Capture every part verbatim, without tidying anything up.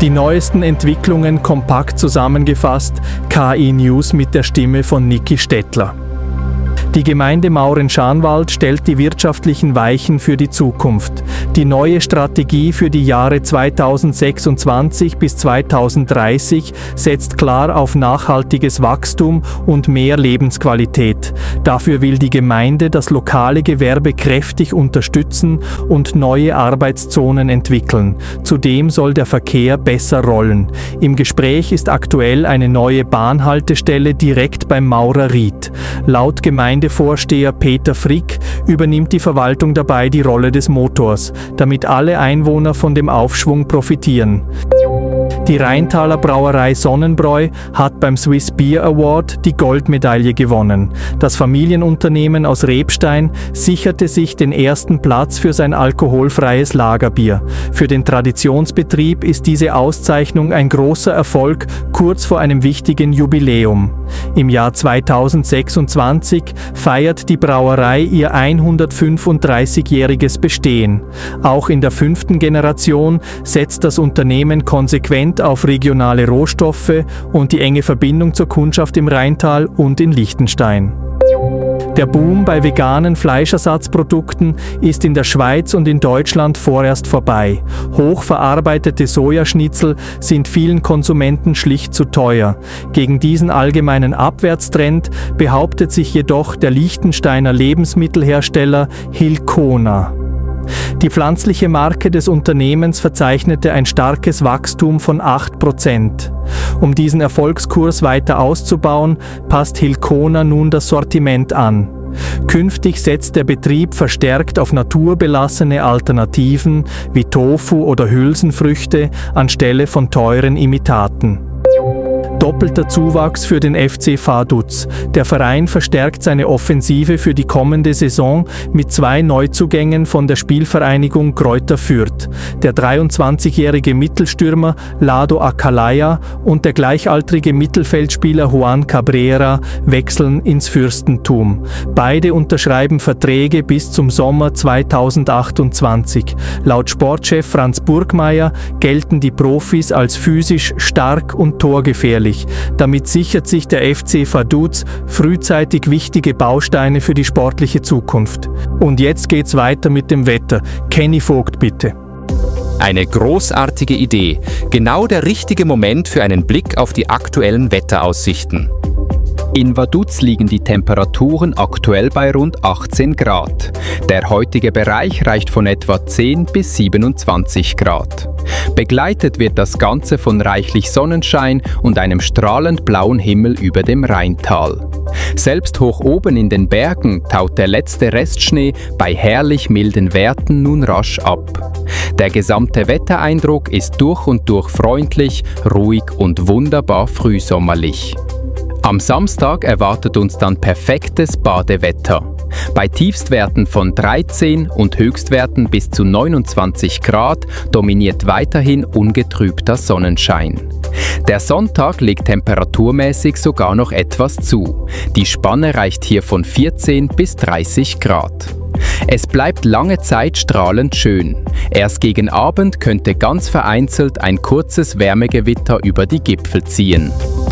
Die neuesten Entwicklungen kompakt zusammengefasst, K I News mit der Stimme von Niki Stettler. Die Gemeinde Mauren-Scharnwald stellt die wirtschaftlichen Weichen für die Zukunft. Die neue Strategie für die Jahre zweitausendsechsundzwanzig bis zweitausenddreißig setzt klar auf nachhaltiges Wachstum und mehr Lebensqualität. Dafür will die Gemeinde das lokale Gewerbe kräftig unterstützen und neue Arbeitszonen entwickeln. Zudem soll der Verkehr besser rollen. Im Gespräch ist aktuell eine neue Bahnhaltestelle direkt beim Maurerried. Laut Gemeindevorsteher Peter Frick übernimmt die Verwaltung dabei die Rolle des Motors, damit alle Einwohner von dem Aufschwung profitieren. Die Rheintaler Brauerei Sonnenbräu hat beim Swiss Beer Award die Goldmedaille gewonnen. Das Familienunternehmen aus Rebstein sicherte sich den ersten Platz für sein alkoholfreies Lagerbier. Für den Traditionsbetrieb ist diese Auszeichnung ein großer Erfolg kurz vor einem wichtigen Jubiläum. Im Jahr zweitausendsechsundzwanzig feiert die Brauerei ihr hundertfünfunddreißigjähriges Bestehen. Auch in der fünften Generation setzt das Unternehmen konsequent auf regionale Rohstoffe und die enge Verbindung zur Kundschaft im Rheintal und in Liechtenstein. Der Boom bei veganen Fleischersatzprodukten ist in der Schweiz und in Deutschland vorerst vorbei. Hochverarbeitete Sojaschnitzel sind vielen Konsumenten schlicht zu teuer. Gegen diesen allgemeinen Abwärtstrend behauptet sich jedoch der Liechtensteiner Lebensmittelhersteller Hilcona. Die pflanzliche Marke des Unternehmens verzeichnete ein starkes Wachstum von acht Prozent. Um diesen Erfolgskurs weiter auszubauen, passt Hilcona nun das Sortiment an. Künftig setzt der Betrieb verstärkt auf naturbelassene Alternativen wie Tofu oder Hülsenfrüchte anstelle von teuren Imitaten. Doppelter Zuwachs für den F C Vaduz. Der Verein verstärkt seine Offensive für die kommende Saison mit zwei Neuzugängen von der Spielvereinigung Greuther Fürth. Der dreiundzwanzigjährige Mittelstürmer Lado Akalaya und der gleichaltrige Mittelfeldspieler Juan Cabrera wechseln ins Fürstentum. Beide unterschreiben Verträge bis zum Sommer zweitausendachtundzwanzig. Laut Sportchef Franz Burgmeier gelten die Profis als physisch stark und torgefährlich. Damit sichert sich der F C Vaduz frühzeitig wichtige Bausteine für die sportliche Zukunft. Und jetzt geht's weiter mit dem Wetter. Kenny Vogt, bitte. Eine großartige Idee. Genau der richtige Moment für einen Blick auf die aktuellen Wetteraussichten. In Vaduz liegen die Temperaturen aktuell bei rund achtzehn Grad. Der heutige Bereich reicht von etwa zehn bis siebenundzwanzig Grad. Begleitet wird das Ganze von reichlich Sonnenschein und einem strahlend blauen Himmel über dem Rheintal. Selbst hoch oben in den Bergen taut der letzte Restschnee bei herrlich milden Werten nun rasch ab. Der gesamte Wettereindruck ist durch und durch freundlich, ruhig und wunderbar frühsommerlich. Am Samstag erwartet uns dann perfektes Badewetter. Bei Tiefstwerten von dreizehn und Höchstwerten bis zu neunundzwanzig Grad dominiert weiterhin ungetrübter Sonnenschein. Der Sonntag legt temperaturmäßig sogar noch etwas zu. Die Spanne reicht hier von vierzehn bis dreißig Grad. Es bleibt lange Zeit strahlend schön. Erst gegen Abend könnte ganz vereinzelt ein kurzes Wärmegewitter über die Gipfel ziehen.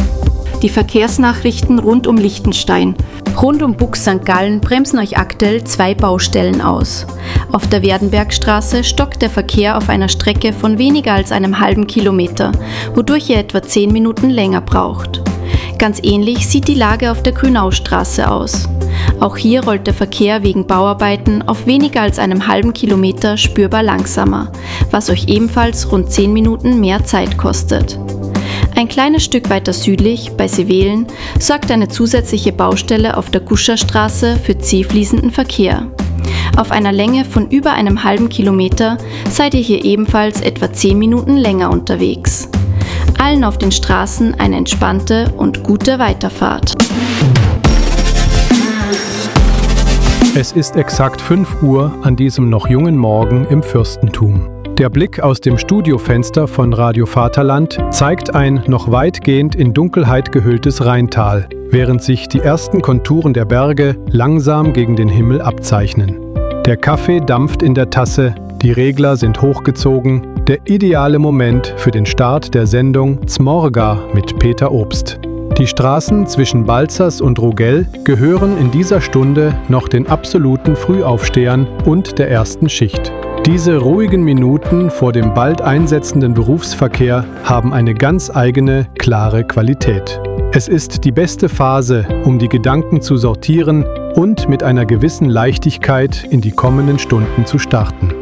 Die Verkehrsnachrichten rund um Liechtenstein. Rund um Bux Sankt Gallen bremsen euch aktuell zwei Baustellen aus. Auf der Werdenbergstraße stockt der Verkehr auf einer Strecke von weniger als einem halben Kilometer, wodurch ihr etwa zehn Minuten länger braucht. Ganz ähnlich sieht die Lage auf der Grünaustraße aus. Auch hier rollt der Verkehr wegen Bauarbeiten auf weniger als einem halben Kilometer spürbar langsamer, was euch ebenfalls rund zehn Minuten mehr Zeit kostet. Ein kleines Stück weiter südlich, bei Seewelen, sorgt eine zusätzliche Baustelle auf der Guscherstraße für zähfließenden Verkehr. Auf einer Länge von über einem halben Kilometer seid ihr hier ebenfalls etwa zehn Minuten länger unterwegs. Allen auf den Straßen eine entspannte und gute Weiterfahrt. Es ist exakt fünf Uhr an diesem noch jungen Morgen im Fürstentum. Der Blick aus dem Studiofenster von Radio Vaterland zeigt ein noch weitgehend in Dunkelheit gehülltes Rheintal, während sich die ersten Konturen der Berge langsam gegen den Himmel abzeichnen. Der Kaffee dampft in der Tasse, Die Regler sind hochgezogen. Der ideale Moment für den Start der Sendung Zmorga mit Peter Obst. Die Straßen zwischen Balzers und Rugell gehören in dieser Stunde noch den absoluten Frühaufstehern und der ersten Schicht. Diese ruhigen Minuten vor dem bald einsetzenden Berufsverkehr haben eine ganz eigene, klare Qualität. Es ist die beste Phase, um die Gedanken zu sortieren und mit einer gewissen Leichtigkeit in die kommenden Stunden zu starten.